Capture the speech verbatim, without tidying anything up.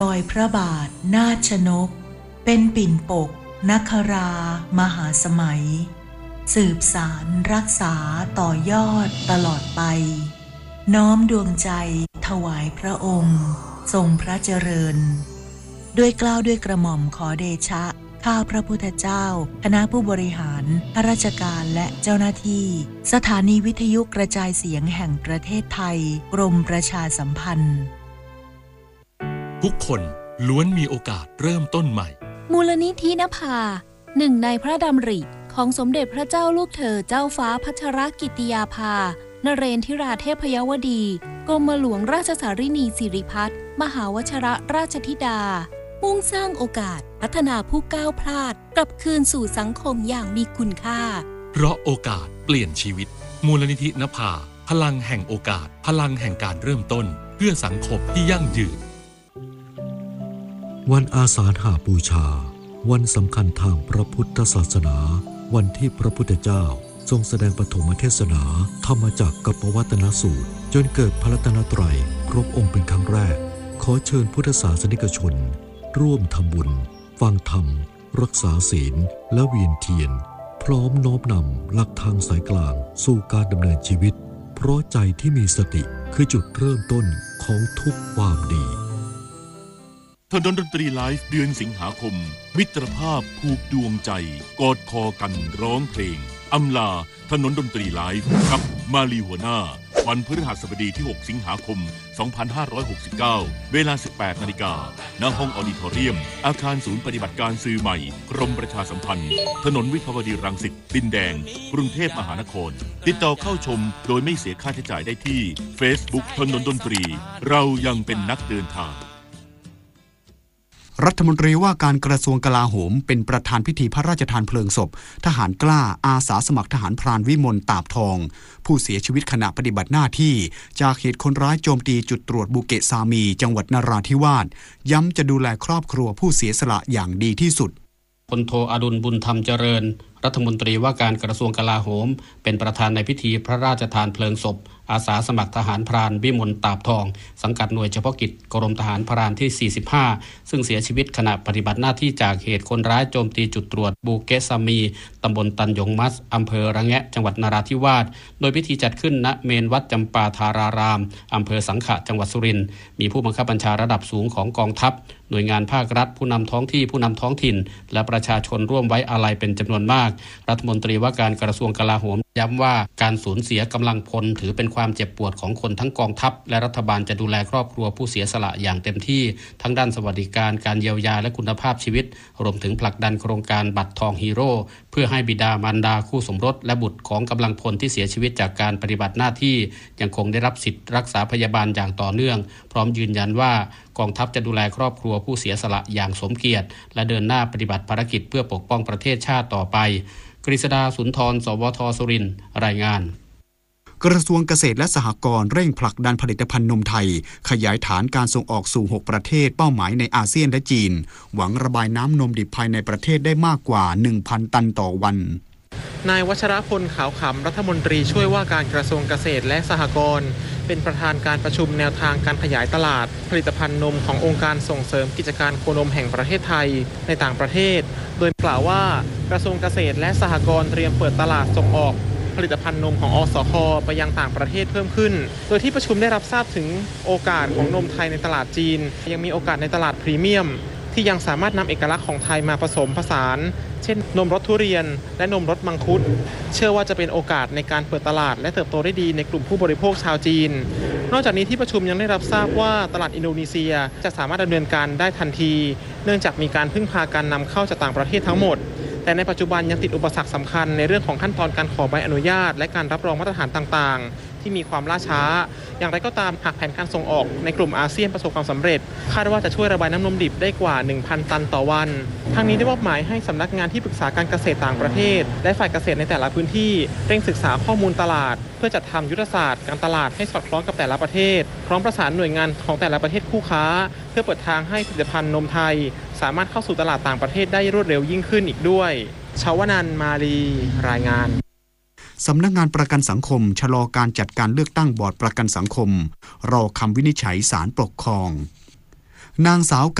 รอยพระบาทนาชนกเป็นปิ่นปกนครามหาสมัยสืบสารรักษาต่อยอดตลอดไปน้อมดวงใจถวายพระองค์ทรงพระเจริญด้วยเกล้าด้วยกระหม่อมขอเดชะข้าพระพุทธเจ้าคณะผู้บริหารข้าราชการและเจ้าหน้าที่สถานีวิทยุกระจายเสียงแห่งประเทศไทยกรมประชาสัมพันธ์ทุกคนล้วนมีโอกาสเริ่มต้นใหม่มูลนิธินภาหนึ่งในพระดำริของสมเด็จพระเจ้าลูกเธอเจ้าฟ้าพัชรกิติยาภานเรนทิราเทพยวดีกรมหลวงราชสารินีสิริพัฒน์มหาวชิรราชธิดามุ่งสร้างโอกาสพัฒนาผู้ก้าวพลาดกลับคืนสู่สังคมอย่างมีคุณค่าเพราะโอกาสเปลี่ยนชีวิตมูลนิธินภาพลังแห่งโอกาสพลังแห่งการเริ่มต้นเพื่อสังคมที่ยั่งยืนวันอาสาฬหบูชาวันสำคัญทางพระพุทธศาสนาวันที่พระพุทธเจ้าทรงแสดงปฐมเทศนาธรรมจักรกับปวัตนสูตรจนเกิดพระรัตนตรัยครบองค์เป็นครั้งแรกขอเชิญพุทธศาสนิกชนร่วมทำบุญฟังธรรมรักษาศีลและเวียนเทียนพร้อมน้อมนำหลักทางสายกลางสู่การดำเนินชีวิตเพราะใจที่มีสติคือจุดเริ่มต้นของทุกความดีถนนดนตรีไลฟ์เดือนสิงหาคมมิตรภาพผูกดวงใจกอดคอกันร้องเพลงอำลาถนนดนตรีไลฟ์กับมาลีหัวหน้าวันพฤหัสบดีที่หกสิงหาคมสองพันห้าร้อยหกสิบเก้าเวลา สิบแปดนาฬิกา ณ ห้องออดิทอเรียมอาคารศูนย์ปฏิบัติการสื่อใหม่กรมประชาสัมพันธ์ถนนวิภาวดีรังสิตดินแดงกรุงเทพมหานครติดต่อเข้าชมโดยไม่เสียค่าใช้จ่ายได้ที่ Facebook ถนนดนตรีเรายังเป็นนักเดินทางรัฐมนตรีว่าการกระทรวงกลาโหมเป็นประธานพิธีพระราชทานเพลิงศพทหารกล้าอาสาสมัครทหารพรานวิมลตาบทองผู้เสียชีวิตขณะปฏิบัติหน้าที่จากเหตุคนร้ายโจมตีจุดตรวจบูเกะซามีจังหวัดนราธิวาสย้ำจะดูแลครอบครัวผู้เสียสละอย่างดีที่สุดพลโทอดุลบุญธรรมเจริญรัฐมนตรีว่าการกระทรวงกลาโหมเป็นประธานในพิธีพระราชทานเพลิงศพอาสาสมัครทหารพรานวิมลตาบทองสังกัดหน่วยเฉพาะกิจกรมทหารพรานที่สี่สิบห้าซึ่งเสียชีวิตขณะปฏิบัติหน้าที่จากเหตุคนร้ายโจมตีจุดตรวจบูเกะซามีตำบลตันหยงมัสอำเภอระแงะจังหวัดนราธิวาสโดยพิธีจัดขึ้นณเมนวัดจำปาธารารามอำเภอสังขะจังหวัดสุรินทร์มีผู้บังคับบัญชาระดับสูงของกองทัพหน่วยงานภาครัฐผู้นำท้องที่ผู้นำท้องถิ่นและประชาชนร่วมไว้อาลัยเป็นจำนวนมากรัฐมนตรีว่าการกระทรวงกลาโหมย้ำว่าการสูญเสียกำลังพลถือเป็นความเจ็บปวดของคนทั้งกองทัพและรัฐบาลจะดูแลครอบครัวผู้เสียสละอย่างเต็มที่ทั้งด้านสวัสดิการการเยียวยาและคุณภาพชีวิตรวมถึงผลักดันโครงการบัตรทองฮีโร่เพื่อให้บิดามารดาคู่สมรสและบุตรของกำลังพลที่เสียชีวิตจากการปฏิบัติหน้าที่ยังคงได้รับสิทธิรักษาพยาบาลอย่างต่อเนื่องพร้อมยืนยันว่ากองทัพจะดูแลครอบครัวผู้เสียสละอย่างสมเกียรติและเดินหน้าปฏิบัติภารกิจเพื่อปกป้องประเทศชาติต่อไปกฤษดาสุนทรสวทสุรินทร์รายงานกระทรวงเกษตรและสหกรณ์เร่งผลักดันผลิตภัณฑ์นมไทยขยายฐานการส่งออกสู่หกประเทศเป้าหมายในอาเซียนและจีนหวังระบายน้ำนมดิบภายในประเทศได้มากกว่า หนึ่งพัน ตันต่อวันนายวัชรพลขาวขำรัฐมนตรีช่วยว่าการกระทรวงเกษตรและสหกรณ์เป็นประธานการประชุมแนวทางการขยายตลาดผลิตภัณฑ์นมขององค์การส่งเสริมกิจการโคนมแห่งประเทศไทยในต่างประเทศโดยกล่าวว่ากระทรวงเกษตรและสหกรณ์เตรียมเปิดตลาดส่งออกผลิตภัณฑ์นมของอสค.ไปยังต่างประเทศเพิ่มขึ้นโดยที่ประชุมได้รับทราบถึงโอกาสของนมไทยในตลาดจีนยังมีโอกาสในตลาดพรีเมียมที่ยังสามารถนำเอกลักษณ์ของไทยมาผสมผสานเช่นนมรสทุเรียนและนมรสมังคุดเชื่อว่าจะเป็นโอกาสในการเปิดตลาดและเติบโตได้ดีในกลุ่มผู้บริโภคชาวจีนนอกจากนี้ที่ประชุมยังได้รับทราบว่าตลาดอินโดนีเซียจะสามารถดำเนินการได้ทันทีเนื่องจากมีการพึ่งพาการนำเข้าจากต่างประเทศทั้งหมดแต่ในปัจจุบันยังติดอุปสรรคสำคัญในเรื่องของขั้นตอนการขอใบอนุญาตและการรับรองมาตรฐานต่างๆที่มีความล่าช้าอย่างไรก็ตามหากแผนการส่งออกในกลุ่มอาเซียนประสบความสำเร็จคาดว่าจะช่วยระบายน้ำนมดิบได้กว่า หนึ่งพัน ตันต่อวันทางนี้ได้มอบหมายให้สำนักงานที่ปรึกษาการเกษตรต่างประเทศและฝ่ายเกษตรในแต่ละพื้นที่เร่งศึกษาข้อมูลตลาดเพื่อจัดทำยุทธศาสตร์การตลาดให้สอดคล้องกับแต่ละประเทศพร้อมประสานหน่วยงานของแต่ละประเทศคู่ค้าเพื่อเปิดทางให้ผลิตภัณฑ์นมไทยสามารถเข้าสู่ตลาดต่างประเทศได้รวดเร็วยิ่งขึ้นอีกด้วยชาวนันท์มาลีรายงานสำนักงานประกันสังคมชะลอการจัดการเลือกตั้งบอร์ดประกันสังคมรอคำวินิจฉัยศาลปกครองนางสาว